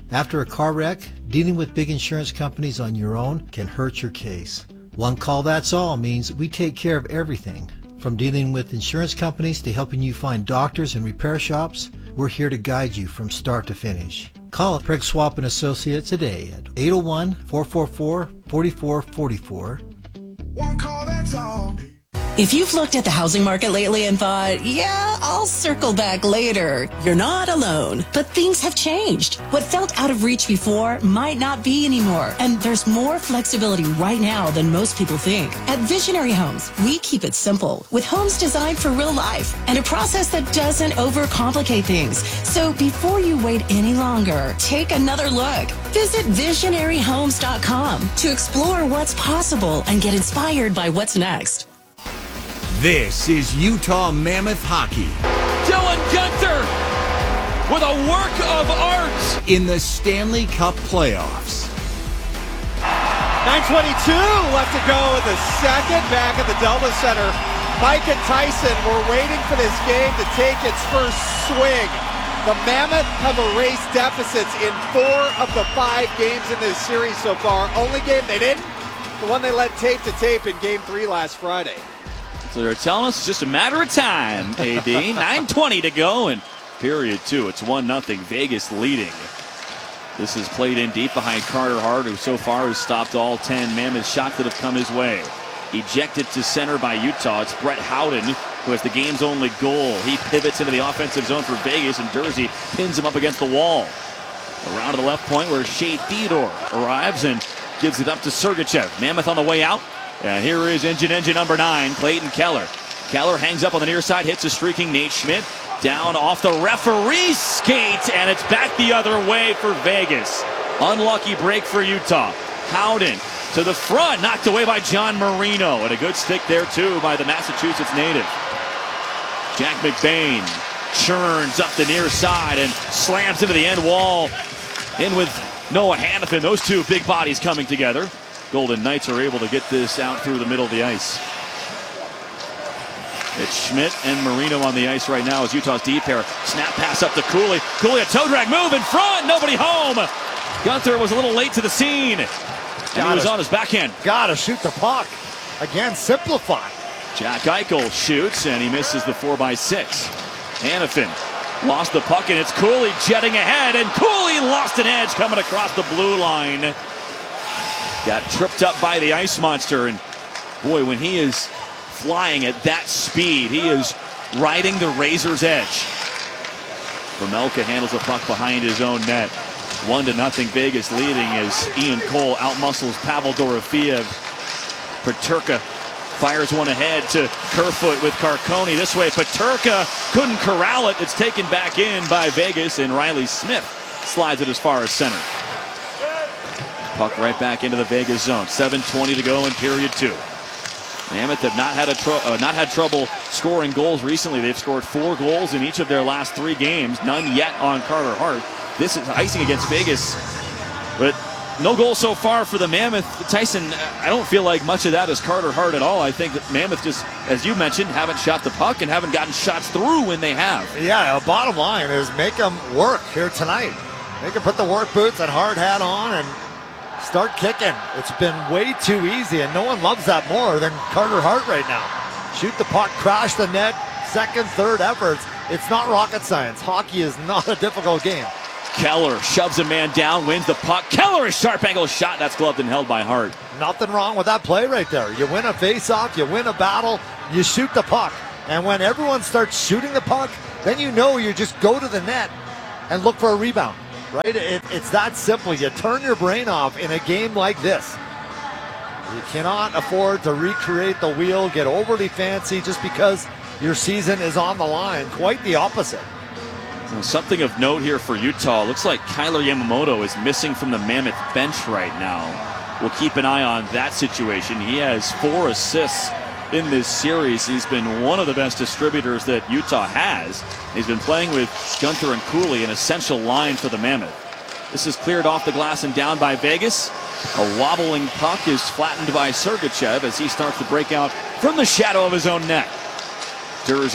After a car wreck, dealing with big insurance companies on your own can hurt your case. One call that's all means we take care of everything. From dealing with insurance companies to helping you find doctors and repair shops, we're here to guide you from start to finish. Call Craig Swap & Associates today at 801-444-4444. One call, that's all. If you've looked at the housing market lately and thought, yeah, I'll circle back later, you're not alone. But things have changed. What felt out of reach before might not be anymore. And there's more flexibility right now than most people think. At Visionary Homes, we keep it simple with homes designed for real life and a process that doesn't overcomplicate things. So before you wait any longer, take another look. Visit visionaryhomes.com to explore what's possible and get inspired by what's next. This is Utah Mammoth Hockey. Dylan Guenther with a work of art In the Stanley Cup playoffs. 9:22 left to go in the second. Back at the Delta Center, Mike and Tyson were waiting for this game to take its first swing. The Mammoth have erased deficits in 4 of the 5 games in this series so far. Only game they didn't, the one they led tape to tape in Game 3 last Friday. So they're telling us it's just a matter of time, AD. 9:20 to go in period 2. It's 1-0, Vegas leading. This is played in deep behind Carter Hart, who so far has stopped all 10 Mammoth shots that have come his way. Ejected to center by Utah. It's Brett Howden, who has the game's only goal. He pivots into the offensive zone for Vegas, and Jersey pins him up against the wall. Around to the left point where Shea Theodore arrives and gives it up to Sergachev. Mammoth on the way out. And here is engine number 9, Clayton Keller. Keller hangs up on the near side, hits a streaking Nate Schmidt. Down off the referee's skate, and it's back the other way for Vegas. Unlucky break for Utah. Howden to the front, knocked away by John Marino. And a good stick there, too, by the Massachusetts native. Jack McBain churns up the near side and slams into the end wall. In with Noah Hannafin. Those two big bodies coming together. Golden Knights are able to get this out through the middle of the ice. It's Schmidt and Marino on the ice right now as Utah's deep pair. Snap pass up to Cooley. Cooley, a toe drag move in front. Nobody home. Guenther was a little late to the scene. And he was on his backhand. Gotta shoot the puck. Again, simplify. Jack Eichel shoots, and he misses the 4x6. Hannafin lost the puck, and it's Cooley jetting ahead. And Cooley lost an edge coming across the blue line. Got tripped up by the ice monster, and boy, when he is flying at that speed, he is riding the razor's edge. Vermelka handles the puck behind his own net. 1-0 Vegas leading as Ian Cole outmuscles Pavel Dorofeev. Peterka fires one ahead to Kerfoot with Carcone. This way, Peterka couldn't corral it. It's taken back in by Vegas, and Riley Smith slides it as far as center. Puck right back into the Vegas zone. 7:20 to go in period 2. Mammoth have not had trouble scoring goals recently. They've scored 4 goals in each of their last 3 games. None yet on Carter Hart. This is icing against Vegas, but no goals so far for the Mammoth. Tyson, I don't feel like much of that is Carter Hart at all. I think that Mammoth just, as you mentioned, haven't shot the puck and haven't gotten shots through when they have. Yeah, bottom line is make them work here tonight. They can put the work boots and hard hat on and start kicking. It's been way too easy, and no one loves that more than Carter Hart right now. Shoot the puck, crash the net, second, third efforts. It's not rocket science. Hockey is not a difficult game. Keller shoves a man down, wins the puck. Keller, a sharp angle shot. That's gloved and held by Hart. Nothing wrong with that play right there. You win a face-off, you win a battle, you shoot the puck. And when everyone starts shooting the puck, then you know you just go to the net and look for a rebound. Right? It's that simple. You turn your brain off in a game like this. You cannot afford to recreate the wheel, get overly fancy just because your season is on the line. Quite the opposite. Something of note here for Utah. Looks like Kyler Yamamoto is missing from the Mammoth bench right now. We'll keep an eye on that situation. He has 4 assists in this series. He's been one of the best distributors that Utah has. He's been playing with Guenther and Cooley, an essential line for the Mammoth. This is cleared off the glass and down by Vegas. A wobbling puck is flattened by Sergachev as he starts to break out from the shadow of his own net. Jersey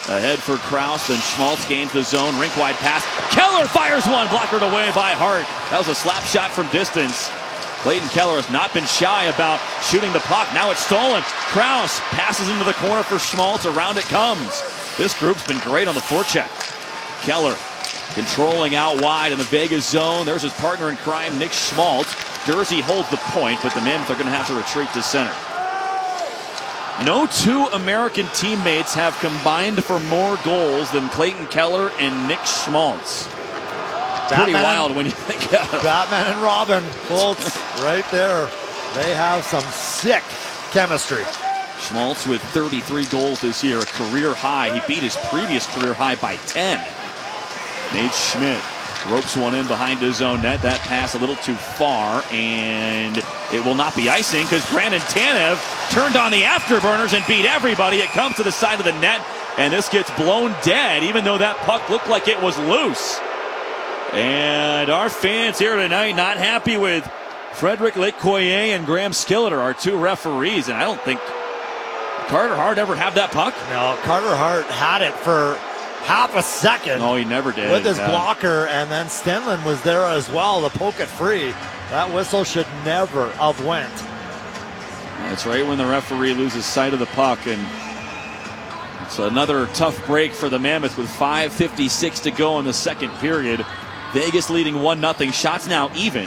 Ahead for Krause, then Schmaltz gains the zone, rink-wide pass. Keller fires one, blockered away by Hart. That was a slap shot from distance. Clayton Keller has not been shy about shooting the puck. Now it's stolen. Krause passes into the corner for Schmaltz. Around it comes. This group's been great on the forecheck. Keller controlling out wide in the Vegas zone. There's his partner in crime, Nick Schmaltz. Jersey holds the point, but the Mammoth are going to have to retreat to center. No two American teammates have combined for more goals than Clayton Keller and Nick Schmaltz. Pretty wild when you think of it. Batman and Robin, both right there. They have some sick chemistry. Schmaltz with 33 goals this year, a career high. He beat his previous career high by 10. Nate Schmidt ropes one in behind his own net. That pass a little too far, and it will not be icing because Brandon Tanev turned on the afterburners and beat everybody. It comes to the side of the net, and this gets blown dead, even though that puck looked like it was loose. And our fans here tonight not happy with Frederick Lecoyer and Graham Skilleter, our two referees, and I don't think Carter Hart ever had that puck. No, Carter Hart had it for half a second. No, he never did. With his blocker, and then Stenlund was there as well to poke it free. That whistle should never have went. That's right when the referee loses sight of the puck, and it's another tough break for the Mammoth with 5:56 to go in the second period. Vegas leading 1-0. Shots now even.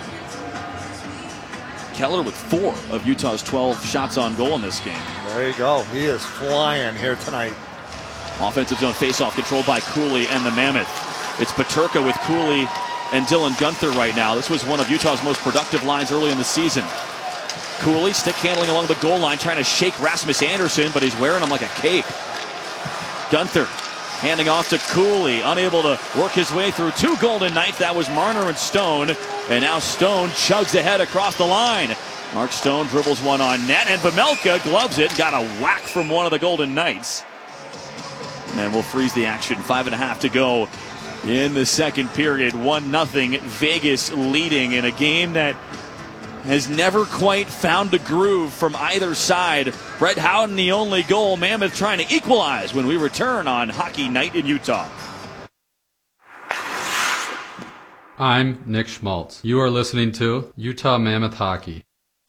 Keller with 4 of Utah's 12 shots on goal in this game. There you go. He is flying here tonight. Offensive zone faceoff controlled by Cooley and the Mammoth. It's Peterka with Cooley and Dylan Gunther right now. This was one of Utah's most productive lines early in the season. Cooley stick handling along the goal line, trying to shake Rasmus Andersson, but he's wearing him like a cape. Gunther handing off to Cooley, unable to work his way through 2 Golden Knights. That was Marner and Stone, and now Stone chugs ahead across the line. Mark Stone dribbles one on net, and Pamelka gloves it, got a whack from one of the Golden Knights. And we'll freeze the action. 5.5 to go in the second period. 1-0, Vegas leading in a game that has never quite found a groove from either side. Brett Howden the only goal. Mammoth trying to equalize when we return on Hockey Night in Utah. I'm Nick Schmaltz. You are listening to Utah Mammoth Hockey.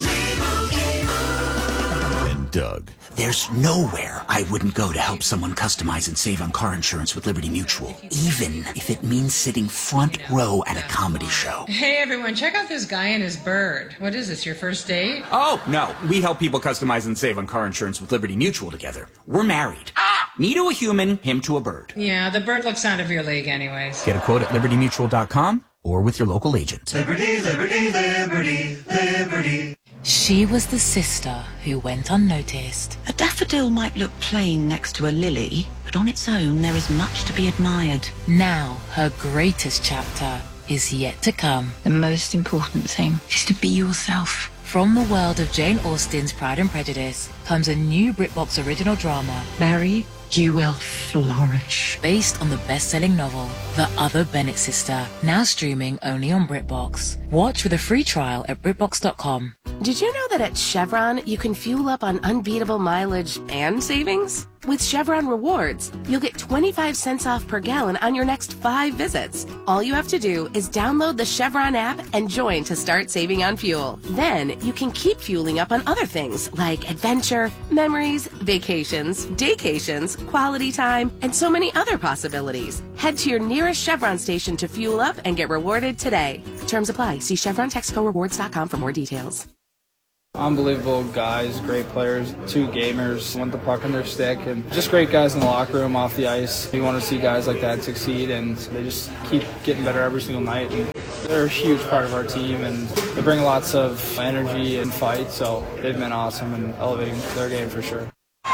And Doug. There's nowhere I wouldn't go to help someone customize and save on car insurance with Liberty Mutual, even if it means sitting front row at a comedy show. Hey everyone, check out this guy and his bird. What is this, your first date? Oh, no. We help people customize and save on car insurance with Liberty Mutual together. We're married. Me to a human, him to a bird. Yeah, the bird looks out of your league anyways. Get a quote at libertymutual.com or with your local agent. Liberty, liberty, liberty, liberty. She was the sister who went unnoticed. A daffodil might look plain next to a lily, but on its own there is much to be admired. Now her greatest chapter is yet to come. The most important thing is to be yourself. From the world of Jane Austen's Pride and Prejudice comes a new BritBox original drama, Mary, you will flourish. based on the best-selling novel, The Other Bennett Sister, now streaming only on BritBox. Watch with a free trial at BritBox.com. Did you know that at Chevron, you can fuel up on unbeatable mileage and savings? With Chevron Rewards, you'll get 25 cents off per gallon on your next 5 visits. All you have to do is download the Chevron app and join to start saving on fuel. Then you can keep fueling up on other things like adventure, memories, vacations, daycations, quality time, and so many other possibilities. Head to your nearest Chevron station to fuel up and get rewarded today. Terms apply. See ChevronTexcoRewards.com for more details. Unbelievable guys, great players, 2 gamers, want the puck on their stick, and just great guys in the locker room, off the ice. We want to see guys like that succeed, and they just keep getting better every single night. And they're a huge part of our team, and they bring lots of energy and fight, so they've been awesome and elevating their game for sure.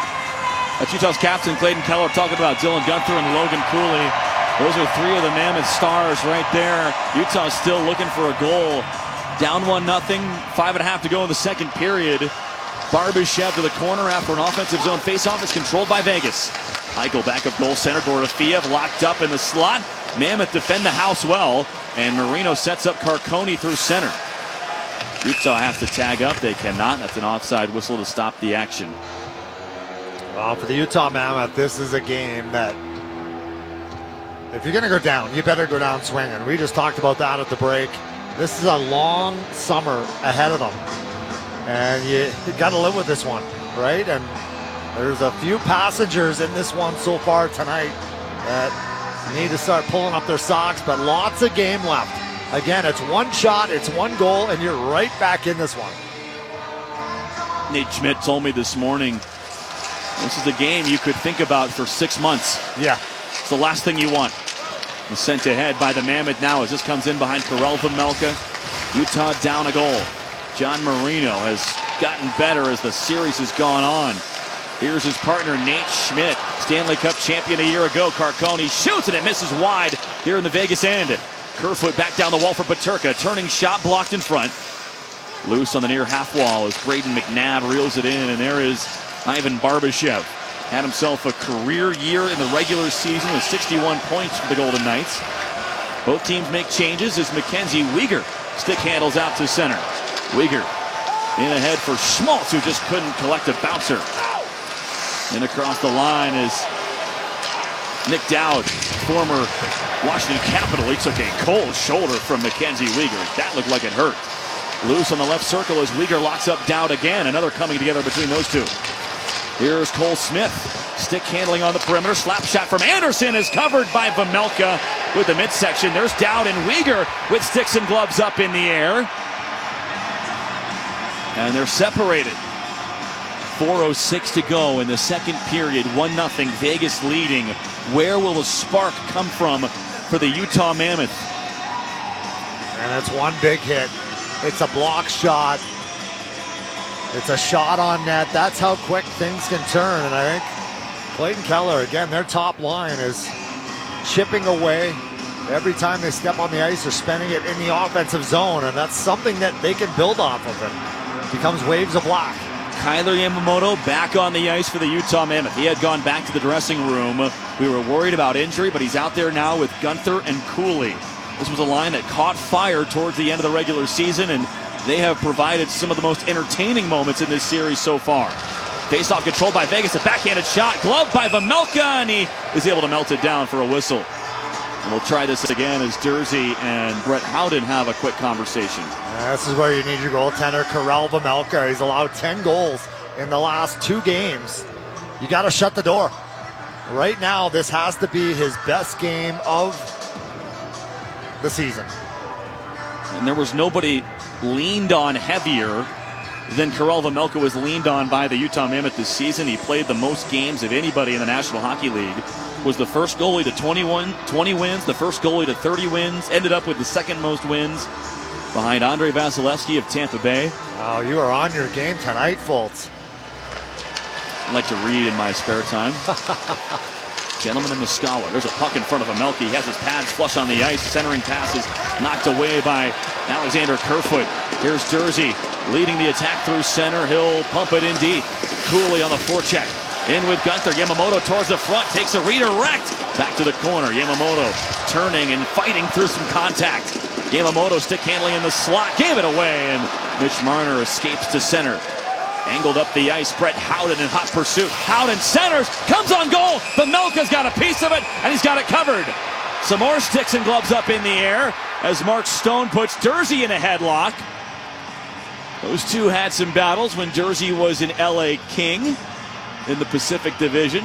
That's Utah's captain, Clayton Keller, talking about Dylan Gunther and Logan Cooley. Those are 3 of the Mammoth stars right there. Utah's still looking for a goal. Down 1-0, 5.5 to go in the second period. Barbashev to the corner after an offensive zone faceoff. It's controlled by Vegas. Eichel back of goal center. Dorofeev locked up in the slot. Mammoth defend the house well, and Marino sets up Carcone through center. Utah has to tag up. They cannot. That's an offside whistle to stop the action. Well, for the Utah Mammoth, this is a game that if you're going to go down, you better go down swinging. We just talked about that at the break. This is a long summer ahead of them. And you got to live with this one, right? And there's a few passengers in this one so far tonight that need to start pulling up their socks, but lots of game left. Again, it's one shot, it's one goal, and you're right back in this one. Nate Schmidt told me this morning, this is a game you could think about for 6 months. Yeah. It's the last thing you want. Sent ahead by the Mammoth now as this comes in behind Karel Vejmelka. Utah down a goal. John Marino has gotten better as the series has gone on. Here's his partner, Nate Schmidt, Stanley Cup champion a year ago. Carcone shoots and it misses wide here in the Vegas end. Kerfoot back down the wall for Peterka. Turning shot blocked in front. Loose on the near half wall as Braden McNabb reels it in, and there is Ivan Barbashev. Had himself a career year in the regular season with 61 points for the Golden Knights. Both teams make changes as Mackenzie Weegar stick handles out to center. Weegar in ahead for Schmaltz, who just couldn't collect a bouncer. And across the line is Nick Dowd, former Washington Capital. He took a cold shoulder from Mackenzie Weegar. That looked like it hurt. Loose on the left circle as Weegar locks up Dowd again. Another coming together between those two. Here's Cole Smith. Stick handling on the perimeter. Slap shot from Anderson is covered by Vejmelka with the midsection. There's Dowd and Weegar with sticks and gloves up in the air. And they're separated. 4:06 to go in the second period. 1-0 Vegas leading. Where will the spark come from for the Utah Mammoth? And it's one big hit. It's a block shot. It's a shot on net. That's how quick things can turn. And I think Clayton Keller, again, their top line is chipping away. Every time they step on the ice, they're spending it in the offensive zone. And that's something that they can build off of. It becomes waves of black. Kyler Yamamoto back on the ice for the Utah Mammoth. He had gone back to the dressing room. We were worried about injury, but he's out there now with Gunther and Cooley. This was a line that caught fire towards the end of the regular season, and they have provided some of the most entertaining moments in this series so far. Face-off controlled by Vegas, a backhanded shot, gloved by Vejmelka, and he is able to melt it down for a whistle. And we'll try this again as Dursey and Brett Howden have a quick conversation. This is where you need your goaltender, Karel Vejmelka. He's allowed 10 goals in the last 2 games. You got to shut the door. Right now, this has to be his best game of the season. And there was nobody leaned on heavier than Karel Vejmelka was leaned on by the Utah Mammoth this season. He played the most games of anybody in the National Hockey League. Was the first goalie to 20 wins, the first goalie to 30 wins, ended up with the second most wins behind Andrei Vasilevsky of Tampa Bay. Oh, you are on your game tonight, Fultz. I like to read in my spare time. Gentleman in the scholar. There's a puck in front of Vejmelka. He has his pads flush on the ice. Centering pass is knocked away by Alexander Kerfoot. Here's Dursey leading the attack through center. He'll pump it in deep. Cooley on the forecheck. In with Gunther. Yamamoto towards the front. Takes a redirect. Back to the corner. Yamamoto turning and fighting through some contact. Yamamoto stick handling in the slot. Gave it away. And Mitch Marner escapes to center. Angled up the ice, Brett Howden in hot pursuit. Howden centers, comes on goal. Vejmelka's got a piece of it, and he's got it covered. Some more sticks and gloves up in the air as Mark Stone puts Dursey in a headlock. Those two had some battles when Dursey was an LA King in the Pacific Division.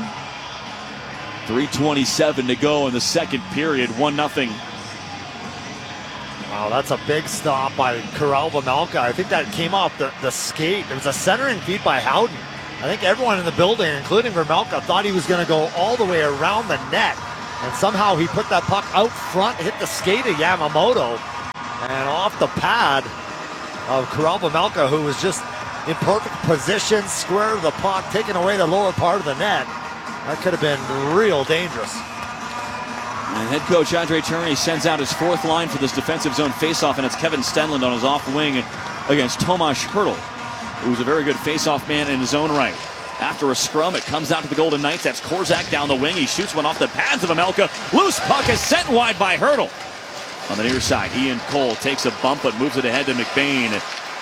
3:27 to go in the second period, 1-0. Wow, that's a big stop by Karel Vejmelka. I think that came off the skate. It was a centering feed by Howden. I think everyone in the building, including Vejmelka, thought he was going to go all the way around the net. And somehow he put that puck out front, hit the skate of Yamamoto, and off the pad of Karel Vejmelka, who was just in perfect position, square of the puck, taking away the lower part of the net. That could have been real dangerous. And head coach Andre Tourigny sends out his fourth line for this defensive zone faceoff, and it's Kevin Stenlund on his off wing against Tomas Hertl, who's a very good faceoff man in his own right. After a scrum, it comes out to the Golden Knights. That's Korzak down the wing. He shoots one off the pads of Vejmelka. Loose puck is sent wide by Hertl. On the near side, Ian Cole takes a bump but moves it ahead to McBain.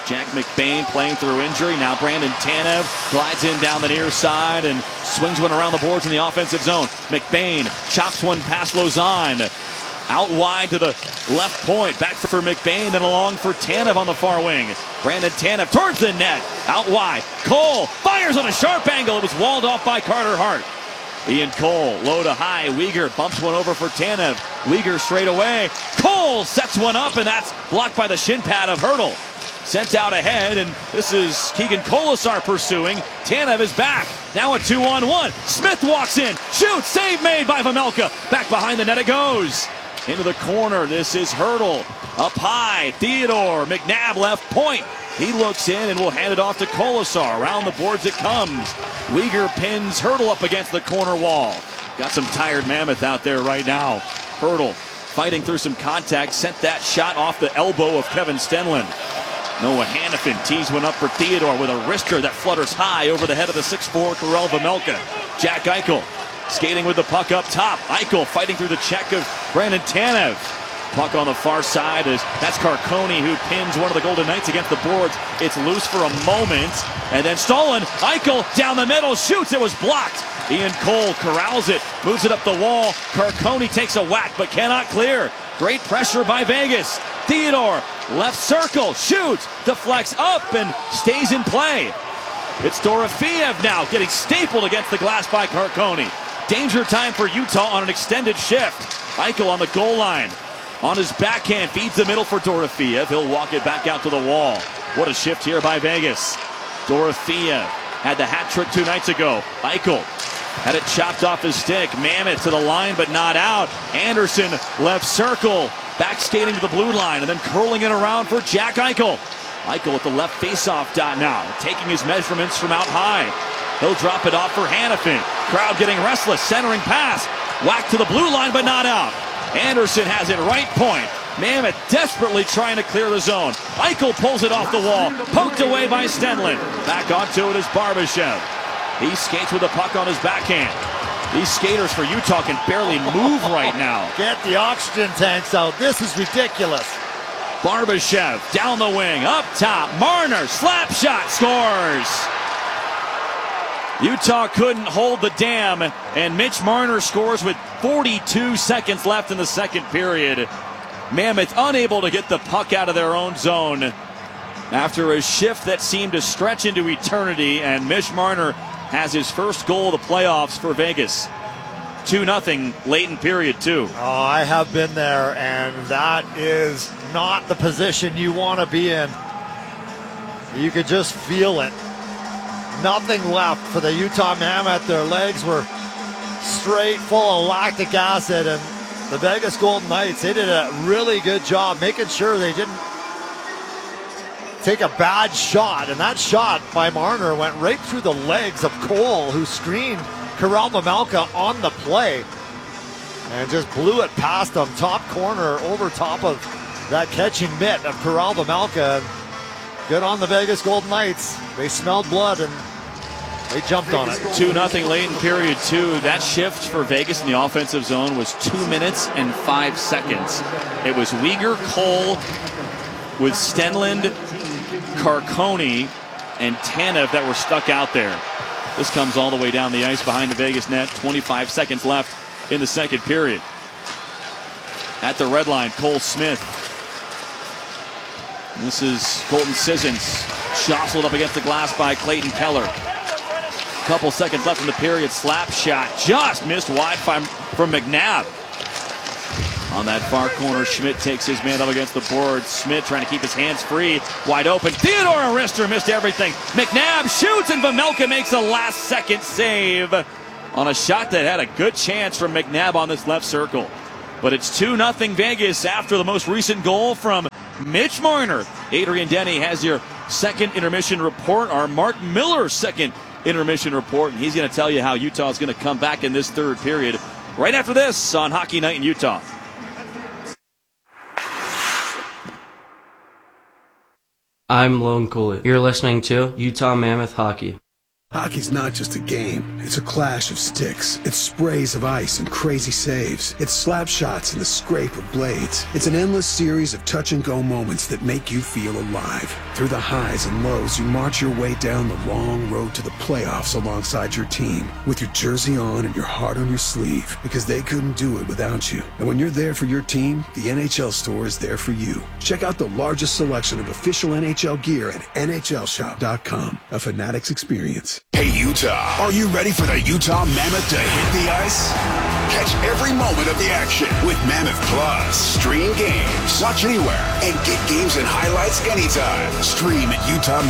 Jack McBain playing through injury. Now Brandon Tanev glides in down the near side and swings one around the boards in the offensive zone. McBain chops one past Lauzon. Out wide to the left point. Back for McBain, then along for Tanev on the far wing. Brandon Tanev towards the net. Out wide. Cole fires on a sharp angle. It was walled off by Carter Hart. Ian Cole, low to high. Uyghur bumps one over for Tanev. Uyghur straight away. Cole sets one up, and that's blocked by the shin pad of Hertl. Sent out ahead, and this is Keegan Colasar pursuing. Tanev is back. Now a 2-on-1. Smith walks in. Shoots. Save made by Vejmelka. Back behind the net it goes. Into the corner. This is Hertl. Up high. Theodore. McNabb left point. He looks in and will hand it off to Colasar. Around the boards it comes. Uyghur pins Hertl up against the corner wall. Got some tired Mammoth out there right now. Hertl fighting through some contact. Sent that shot off the elbow of Kevin Stenlund. Noah Hannafin tees one up for Theodore with a wrister that flutters high over the head of the 6'4" Karel Vejmelka. Jack Eichel skating with the puck up top. Eichel fighting through the check of Brandon Tanev. Puck on the far side is that's Carcone who pins one of the Golden Knights against the boards. It's loose for a moment and then stolen. Eichel down the middle shoots. It was blocked. Ian Cole corrals it, moves it up the wall. Carcone takes a whack but cannot clear. Great pressure by Vegas. Theodore left circle shoots, deflects up and stays in play. It's Dorofeev now getting stapled against the glass by Carcone. Danger time for Utah on an extended shift. Eichel on the goal line. On his backhand, feeds the middle for Dorofeev. He'll walk it back out to the wall. What a shift here by Vegas. Dorofeev had the hat trick 2 nights ago. Eichel had it chopped off his stick. Mammoth to the line, but not out. Anderson, left circle. Back skating to the blue line, and then curling it around for Jack Eichel. Eichel at the left faceoff dot now, taking his measurements from out high. He'll drop it off for Hannafin. Crowd getting restless, centering pass. Whack to the blue line, but not out. Anderson has it right point. Mammoth desperately trying to clear the zone. Eichel pulls it off the wall. Poked away by Stenlund. Back onto it is Barbashev. He skates with the puck on his backhand. These skaters for Utah can barely move right now. Get the oxygen tanks out. This is ridiculous. Barbashev down the wing, up top. Marner, slap shot, scores. Utah couldn't hold the dam, and Mitch Marner scores with 42 seconds left in the second period. Mammoth unable to get the puck out of their own zone after a shift that seemed to stretch into eternity, and Mitch Marner has his first goal of the playoffs for Vegas. 2-0 late in period 2. Oh, I have been there, and that is not the position you want to be in. You could just feel it. Nothing left for the Utah Mammoth. Their legs were straight, full of lactic acid, and the Vegas Golden Knights, they did a really good job making sure they didn't take a bad shot, and that shot by Marner went right through the legs of Cole, who screened Karel Vejmelka on the play and just blew it past him, top corner over top of that catching mitt of Karel Vejmelka. Good on the Vegas Golden Knights. They smelled blood and they jumped on it. 2-0 late in period 2. That shift for Vegas in the offensive zone was 2 minutes and 5 seconds. It was Uyghur, Cole with Stenlund, Carcone, and Tanev that were stuck out there. This comes all the way down the ice behind the Vegas net. 25 seconds left in the second period. At the red line, Cole Smith. This is Colton Sissons, jostled up against the glass by Clayton Keller. Couple seconds left in the period. Slap shot just missed wide from McNabb. On that far corner, Schmidt takes his man up against the board. Schmidt trying to keep his hands free. Wide open. Theodore Arister missed everything. McNabb shoots, and Vejmelka makes a last-second save on a shot that had a good chance from McNabb on this left circle. But it's 2-0 Vegas after the most recent goal from Mitch Marner. Adrian Denny has your second intermission report. Our Mark Miller second intermission report. And he's going to tell you how Utah is going to come back in this third period right after this on Hockey Night in Utah. I'm Lone Cooley. You're listening to Utah Mammoth Hockey. Hockey's not just a game. It's a clash of sticks. It's sprays of ice and crazy saves. It's slap shots and the scrape of blades. It's an endless series of touch-and-go moments that make you feel alive. Through the highs and lows, you march your way down the long road to the playoffs alongside your team, with your jersey on and your heart on your sleeve, because they couldn't do it without you. And when you're there for your team, the NHL Store is there for you. Check out the largest selection of official NHL gear at NHLShop.com. A Fanatics experience. Hey, Utah, are you ready for the Utah Mammoth to hit the ice? Catch every moment of the action with Mammoth Plus. Stream games, watch anywhere, and get games and highlights anytime. Stream at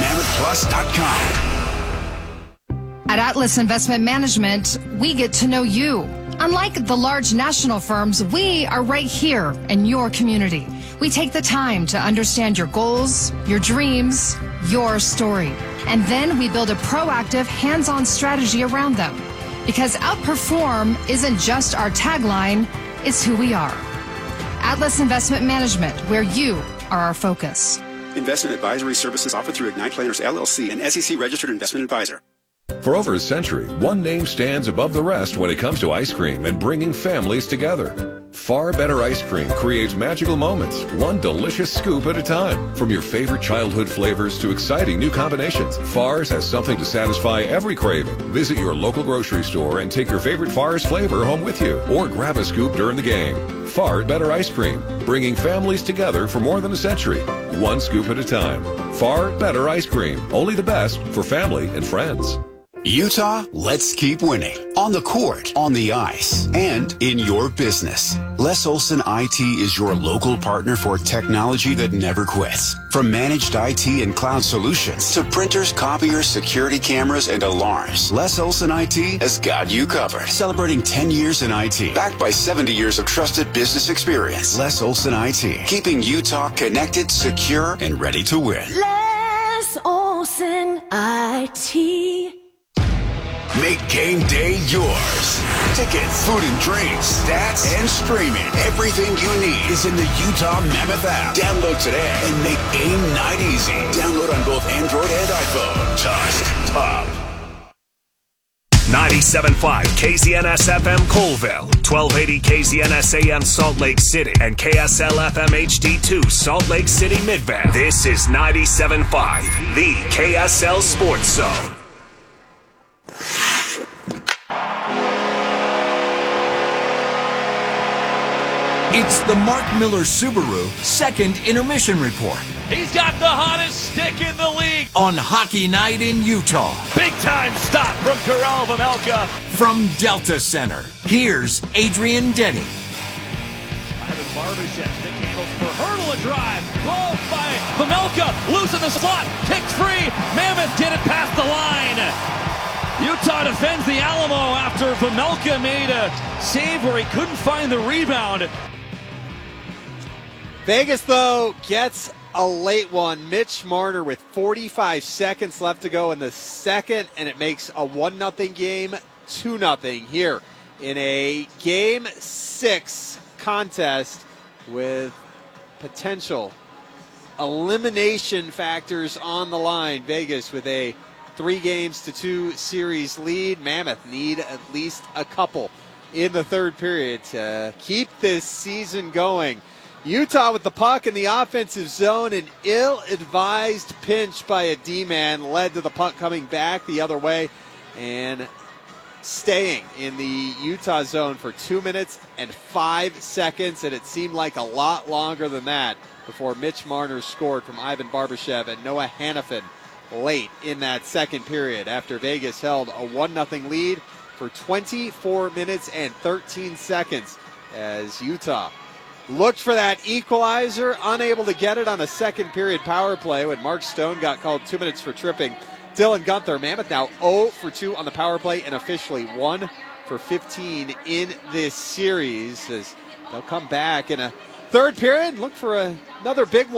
UtahMammothPlus.com. At Atlas Investment Management, we get to know you. Unlike the large national firms, we are right here in your community. We take the time to understand your goals, your dreams, your story. And then we build a proactive, hands-on strategy around them. Because outperform isn't just our tagline, it's who we are. Atlas Investment Management, where you are our focus. Investment advisory services offered through Ignite Planners LLC, an SEC-registered investment advisor. For over a century, one name stands above the rest when it comes to ice cream and bringing families together. Far Better Ice Cream creates magical moments, one delicious scoop at a time. From your favorite childhood flavors to exciting new combinations, Far's has something to satisfy every craving. Visit your local grocery store and take your favorite Far's flavor home with you, or grab a scoop during the game. Far Better Ice Cream, bringing families together for more than a century, one scoop at a time. Far Better Ice Cream, only the best for family and friends. Utah, let's keep winning. On the court, on the ice, and in your business. Les Olson IT is your local partner for technology that never quits. From managed IT and cloud solutions to printers, copiers, security cameras, and alarms, Les Olson IT has got you covered. Celebrating 10 years in IT, backed by 70 years of trusted business experience. Les Olson IT, keeping Utah connected, secure, and ready to win. Les Olson IT. Make game day yours. Tickets, food and drinks, stats, and streaming. Everything you need is in the Utah Mammoth app. Download today and make game night easy. Download on both Android and iPhone. Just top. 97.5 KZNS FM Colville, 1280 KZNS AM Salt Lake City, and KSL FM HD2 Salt Lake City Midvale. This is 97.5, the KSL Sports Zone. It's the Mark Miller Subaru second intermission report. He's got the hottest stick in the league on Hockey Night in Utah. Big time stop from Karel Vejmelka. From Delta Center, here's Adrian Denny. Ivan Barbashev, stick handles for Hurdle, a drive. Glove by Vejmelka, loose in the slot, kicked free. Mammoth get it past the line. Utah defends the Alamo after Vejmelka made a save where he couldn't find the rebound. Vegas, though, gets a late one. Mitch Marner with 45 seconds left to go in the second, and it makes a 1-0 game 2-0 here in a Game 6 contest with potential elimination factors on the line. Vegas with a 3-2 series lead. Mammoth need at least a couple in the third period to keep this season going. Utah with the puck in the offensive zone. An ill-advised pinch by a D-man led to the puck coming back the other way and staying in the Utah zone for 2 minutes and 5 seconds, and it seemed like a lot longer than that before Mitch Marner scored from Ivan Barbashev and Noah Hanifin late in that second period after Vegas held a 1-0 lead for 24 minutes and 13 seconds as Utah looked for that equalizer, unable to get it on a second period power play when Mark Stone got called 2 minutes for tripping Dylan Gunther. Mammoth now 0 for 2 on the power play and officially 1 for 15 in this series as they'll come back in a third period, look for another big one.